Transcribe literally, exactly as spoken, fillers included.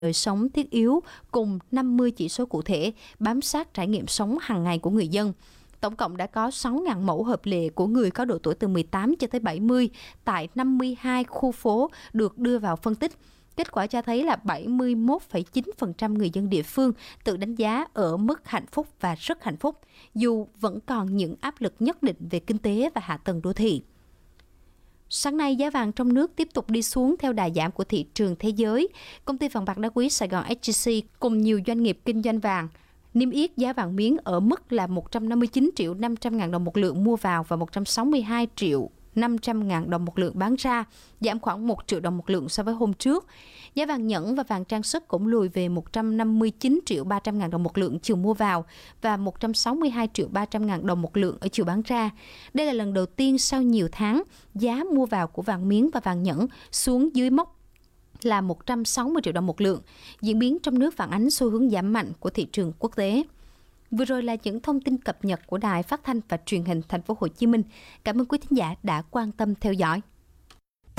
đời sống thiết yếu cùng năm mươi chỉ số cụ thể bám sát trải nghiệm sống hàng ngày của người dân. Tổng cộng đã có sáu nghìn mẫu hợp lệ của người có độ tuổi từ mười tám cho tới bảy mươi tại năm mươi hai khu phố được đưa vào phân tích. Kết quả cho thấy là bảy mươi mốt phẩy chín phần trăm người dân địa phương tự đánh giá ở mức hạnh phúc và rất hạnh phúc, dù vẫn còn những áp lực nhất định về kinh tế và hạ tầng đô thị. Sáng nay, giá vàng trong nước tiếp tục đi xuống theo đà giảm của thị trường thế giới. Công ty vàng bạc đá quý Sài Gòn ét gi xê cùng nhiều doanh nghiệp kinh doanh vàng niêm yết giá vàng miếng ở mức là một trăm năm mươi chín triệu năm trăm ngàn đồng một lượng mua vào và một trăm sáu mươi hai triệu năm trăm ngàn đồng một lượng bán ra, giảm khoảng một triệu đồng một lượng so với hôm trước. Giá vàng nhẫn và vàng trang sức cũng lùi về một trăm năm mươi chín triệu ba trăm ngàn đồng một lượng chiều mua vào và một trăm sáu mươi hai triệu ba trăm ngàn đồng một lượng ở chiều bán ra. Đây là lần đầu tiên sau nhiều tháng, giá mua vào của vàng miếng và vàng nhẫn xuống dưới mốc là một trăm sáu mươi triệu đồng một lượng. Diễn biến trong nước phản ánh xu hướng giảm mạnh của thị trường quốc tế. Vừa rồi là những thông tin cập nhật của Đài Phát thanh và Truyền hình Thành phố Hồ Chí Minh. Cảm ơn quý thính giả đã quan tâm theo dõi.